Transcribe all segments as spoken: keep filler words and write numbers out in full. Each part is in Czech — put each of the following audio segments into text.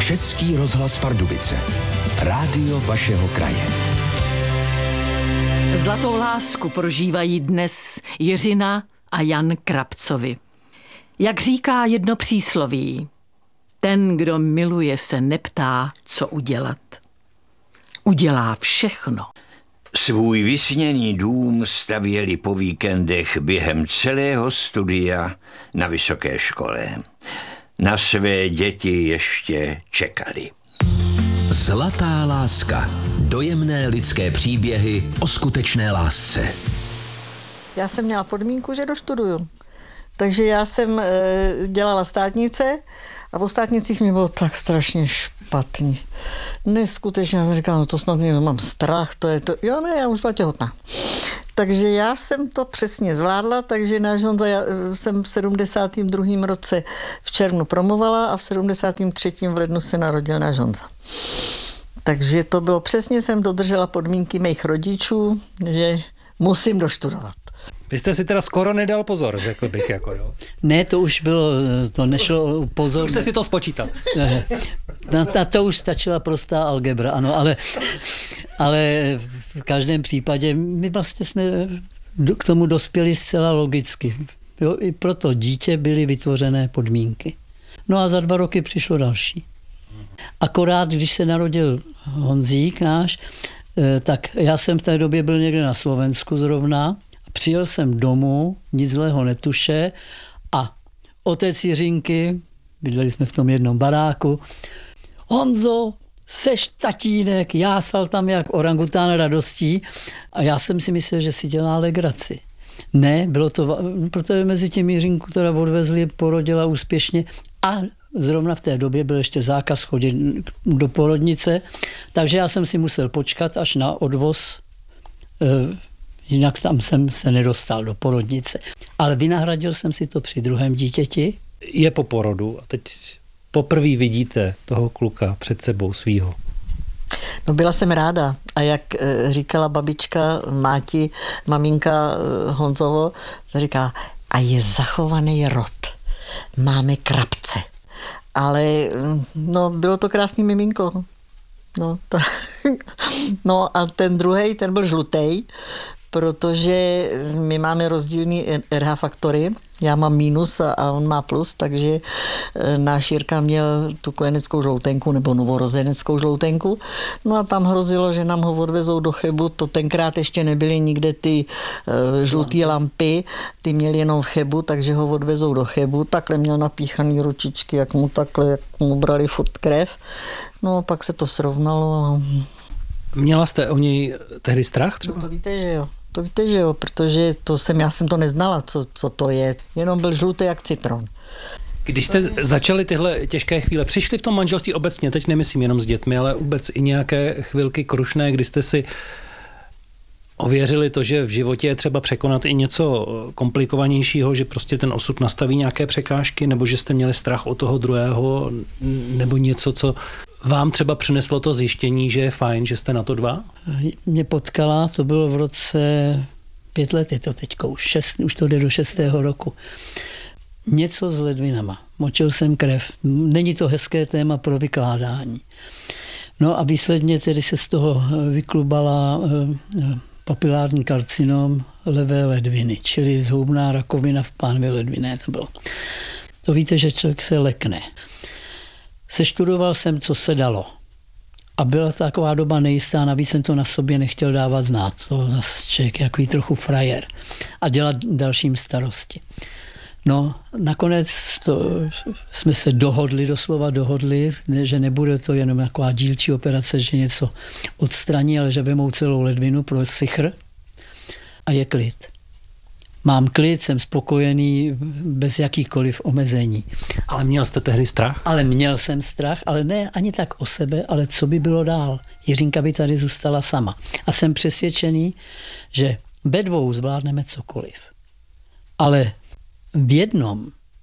Český rozhlas Pardubice. Rádio vašeho kraje. Zlatou lásku prožívají dnes Jiřina a Jan Krabcovi. Jak říká jedno přísloví, ten, kdo miluje, se neptá, co udělat. Udělá všechno. Svůj vysněný dům stavěli po víkendech během celého studia na vysoké škole. Na své děti ještě čekali. Zlatá láska. Dojemné lidské příběhy o skutečné lásce. Já jsem měla podmínku, že doštuduju. Takže já jsem e, dělala státnice a po státnicích mi bylo tak strašně špatný. Neskutečně, já jsem říkala, no to snad někdo mám strach, to je to. Jo, ne, já už byla těhotná. Takže já jsem to přesně zvládla, takže náš Honza, já jsem v sedmdesátém druhém roce v červnu promovala a v sedmdesátém třetím v lednu se narodil náš Honza. Takže to bylo přesně, jsem dodržela podmínky mých rodičů, že musím doštudovat. Vy jste si teda skoro nedal pozor, řekl bych, jako jo. Ne, to už bylo, to nešlo pozor. Už jste si to spočítal. Na, na to už stačila prostá algebra, ano, ale, ale v každém případě my vlastně jsme k tomu dospěli zcela logicky. Jo, i pro to dítě byly vytvořené podmínky. No a za dva roky přišlo další. Akorát, když se narodil Honzík náš, tak já jsem v té době byl někde na Slovensku zrovna. Přijel jsem domů, nic zlého netuše a otec Jiřinky, bydleli jsme v tom jednom baráku, Honzo, seš tatínek, jásal tam jak orangután radostí a já jsem si myslel, že si dělá legraci. Ne, bylo to, protože mezi tím Jiřinku teda odvezli, porodila úspěšně a zrovna v té době byl ještě zákaz chodit do porodnice, takže já jsem si musel počkat až na odvoz, jinak tam jsem se nedostal do porodnice. Ale vynahradil jsem si to při druhém dítěti. Je po porodu a teď poprvé vidíte toho kluka před sebou svýho. No byla jsem ráda a jak říkala babička Máti, maminka Honzovo, říká, a je zachovaný rod. Máme Krabce. Ale no, bylo to krásný miminko. No, ta, no a ten druhej, ten byl žlutej, protože my máme rozdílný R H faktory. Já mám mínus a on má plus, takže náš Jirka měl tu kojeneckou žloutenku nebo novorozeneckou žloutenku. No a tam hrozilo, že nám ho odvezou do Chebu. To tenkrát ještě nebyly nikde ty uh, žlutý lampy, ty měli jenom v Chebu, takže ho odvezou do Chebu. Takhle měl napíchaný ručičky, jak mu takhle, jak mu brali furt krev. No a pak se to srovnalo. A... Měla jste o něj tehdy strach třeba? No to víte, že jo. To víte, že jo, protože to jsem, já jsem to neznala, co, co to je. Jenom byl žlutý jak citron. Když jste začali tyhle těžké chvíle, přišly v tom manželství obecně, teď nemyslím jenom s dětmi, ale vůbec i nějaké chvilky krušné, kdy jste si ověřili to, že v životě je třeba překonat i něco komplikovanějšího, že prostě ten osud nastaví nějaké překážky, nebo že jste měli strach od toho druhého, nebo něco, co vám třeba přineslo to zjištění, že je fajn, že jste na to dva? Mě potkala, to bylo v roce pět let, je to teďko, už, šest, už to jde do šestého roku. Něco s ledvinama. Močil jsem krev. Není to hezké téma pro vykládání. No a výsledně tedy se z toho vyklubala papilární karcinom levé ledviny, čili zhoubná rakovina v pánvi ledviné to bylo. To víte, že člověk se lekne. Seštudoval jsem, co se dalo. A byla taková doba nejistá, navíc jsem to na sobě nechtěl dávat znát. To zase člověk je takový trochu frajer. A dělat dalším starosti. No, nakonec to, jsme se dohodli, doslova dohodli, že nebude to jenom taková dílčí operace, že něco odstraní, ale že vemou celou ledvinu pro sichr a je klid. Mám klid, jsem spokojený, bez jakýchkoliv omezení. Ale měl jste tehdy strach? Ale měl jsem strach, ale ne ani tak o sebe, ale co by bylo dál. Jiřinka by tady zůstala sama. A jsem přesvědčený, že ve dvou zvládneme cokoliv. Ale v jednom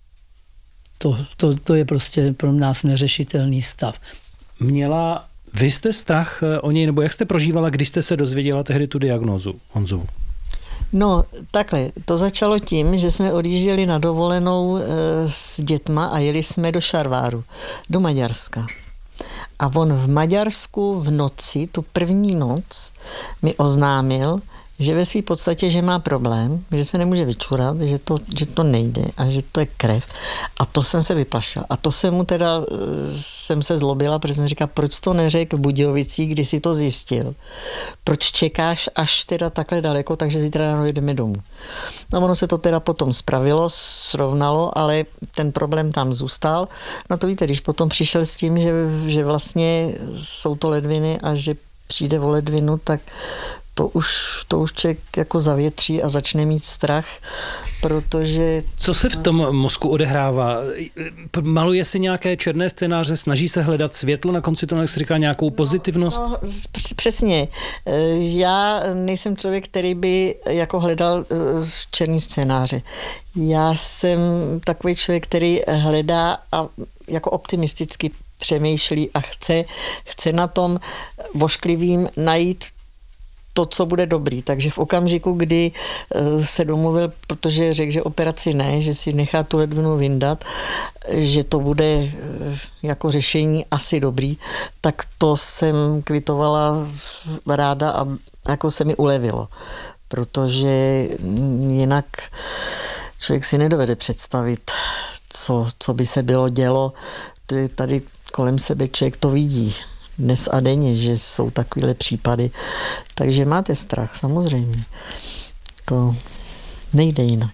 to, to, to je prostě pro nás neřešitelný stav. Měla, vy jste strach o něj, nebo jak jste prožívala, když jste se dozvěděla tehdy tu diagnózu, Honzovu? No takhle, to začalo tím, že jsme odjížděli na dovolenou e, s dětma a jeli jsme do Šarváru, do Maďarska. A on v Maďarsku v noci, tu první noc, mi oznámil, že ve své podstatě, že má problém, že se nemůže vyčurat, že to, že to nejde a že to je krev. A to jsem se vyplašila. A to jsem mu teda, jsem se zlobila, protože jsem říkala, proč to neřekl v Budějovicích, kdy si to zjistil? Proč čekáš až teda takhle daleko, takže zítra ráno jdeme domů. No ono se to teda potom spravilo, srovnalo, ale ten problém tam zůstal. No to víte, když potom přišel s tím, že, že vlastně jsou to ledviny a že přijde o ledvinu, tak to už, to už člověk jako zavětří a začne mít strach, protože... Co se v tom mozku odehrává? Maluje si nějaké černé scénáře, snaží se hledat světlo na konci toho, jak se říká, nějakou pozitivnost? No, no, přesně. Já nejsem člověk, který by jako hledal černý scénáře. Já jsem takový člověk, který hledá a jako optimisticky přemýšlí a chce, chce na tom vošklivým najít to, co bude dobrý. Takže v okamžiku, kdy se domluvil, protože řekl, že operaci ne, že si nechá tu ledvinu vyndat, že to bude jako řešení asi dobrý, tak to jsem kvitovala ráda a jako se mi ulevilo. Protože jinak člověk si nedovede představit, co, co by se bylo dělo. Tady kolem sebe člověk to vidí dnes a denně, že jsou takovéhle případy. Takže máte strach, samozřejmě. To nejde jinak.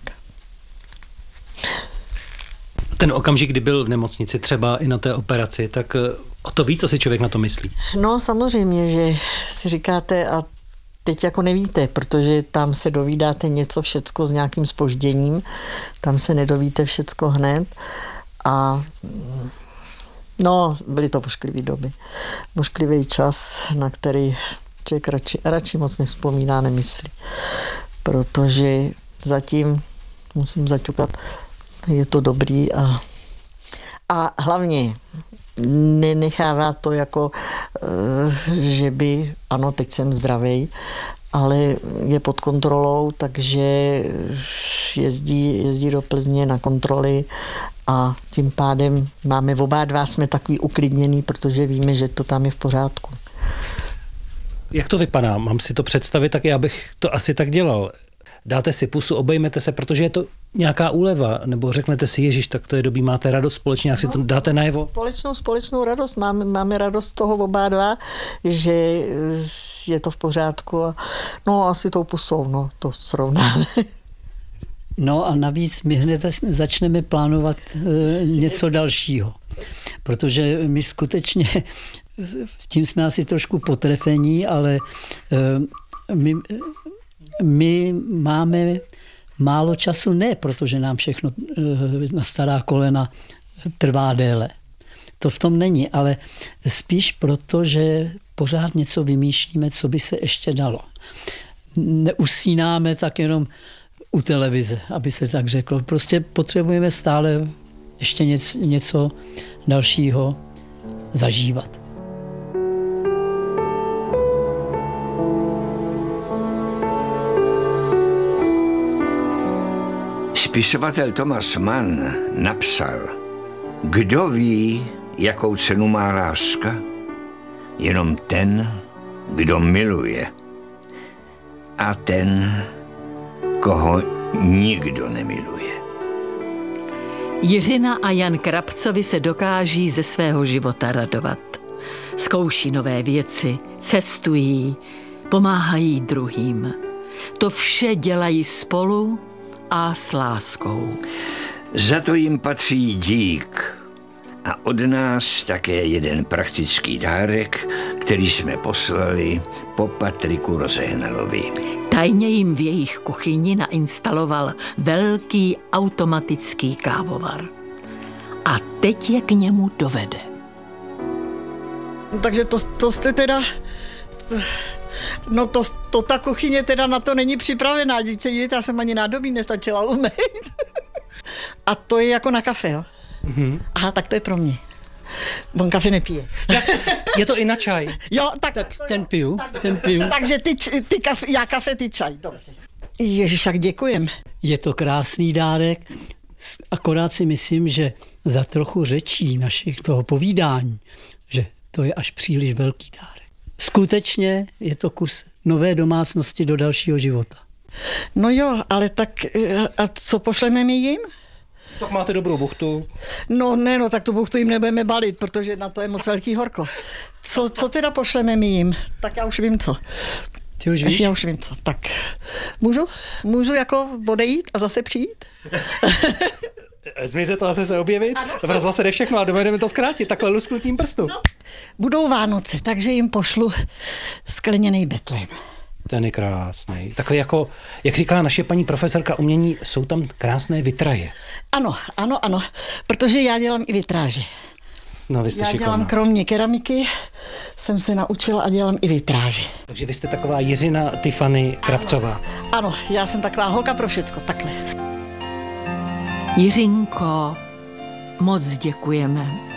Ten okamžik, kdy byl v nemocnici, třeba i na té operaci, tak o to víc asi člověk na to myslí. No samozřejmě, že si říkáte a teď jako nevíte, protože tam se dovídáte něco všecko s nějakým zpožděním, tam se nedovíte všecko hned a no, byly to ošklivý doby. Ošklivý čas, na který člověk radši, radši moc nevzpomíná, nemyslí. Protože zatím musím zaťukat, je to dobrý a, a hlavně nenechává to jako, že by, ano, teď jsem zdravý, ale je pod kontrolou, takže jezdí, jezdí do Plzně na kontroly a tím pádem máme oba dva, jsme takový uklidněný, protože víme, že to tam je v pořádku. Jak to vypadá? Mám si to představit, tak já bych to asi tak dělal. Dáte si pusu, obejmete se, protože je to nějaká úleva, nebo řeknete si, Ježíš, tak to je dobrý, máte radost společně, jak si to dáte najevo? Společnou, společnou radost, máme, máme radost z toho oba dva, že je to v pořádku a no asi tou pusou, no to srovnáme. No a navíc my hned začneme plánovat e, něco dalšího, protože my skutečně, s tím jsme asi trošku potrefení, ale e, my, my máme málo času, ne protože nám všechno e, na stará kolena trvá déle. To v tom není, ale spíš proto, že pořád něco vymýšlíme, co by se ještě dalo. Neusínáme tak jenom u televize, aby se tak řeklo. Prostě potřebujeme stále ještě něco, něco dalšího zažívat. Spisovatel Thomas Mann napsal: Kdo ví, jakou cenu má láska? Jenom ten, kdo miluje. A ten, koho nikdo nemiluje. Jiřina a Jan Krabcovi se dokáží ze svého života radovat. Zkouší nové věci, cestují, pomáhají druhým. To vše dělají spolu a s láskou. Za to jim patří dík. A od nás také jeden praktický dárek, který jsme poslali po Patriku Rozehnalovi. Tajně jim v jejich kuchyni nainstaloval velký automatický kávovar. A teď je k němu dovede. Takže to, to jste teda... No to, to ta kuchyně teda na to není připravená. Díky, já jsem ani nádobí nestačila umýt. A to je jako na kafe, jo? Mm-hmm. Aha, tak to je pro mě. On kafe nepije. Je to i na čaj. Jo, tak, tak ten piju, ten piju. Takže ty, ty kafe, já kafe, ty čaj, dobře. Ježiš, tak děkujem. Je to krásný dárek, akorát si myslím, že za trochu řečí našich toho povídání, že to je až příliš velký dárek. Skutečně je to kus nové domácnosti do dalšího života. No jo, ale tak a co pošleme my jim? Tak máte dobrou buchtu. No ne, no tak tu buchtu jim nebudeme balit, protože na to je moc velký horko. Co, co teda pošleme my jim? Tak já už vím co. Ty už víš? Já už vím co. Tak můžu? Můžu jako odejít a zase přijít? Zmizet a zase se objevit? V rozhlase jde všechno a dovedeme to zkrátit, takhle lusknutím prstu. No. Budou Vánoce, takže jim pošlu skleněný betlem. Ten je krásný. Takhle jako, jak říká naše paní profesorka umění, jsou tam krásné vitraje. Ano, ano, ano, protože já dělám i vitráže. No, vy jste já šikovná. dělám kromě keramiky, jsem se naučila a dělám i vitráže. Takže vy jste taková Jiřina Tiffany Krabcová. Ano, ano, já jsem taková holka pro všecko, takhle. Jiřinko, moc děkujeme.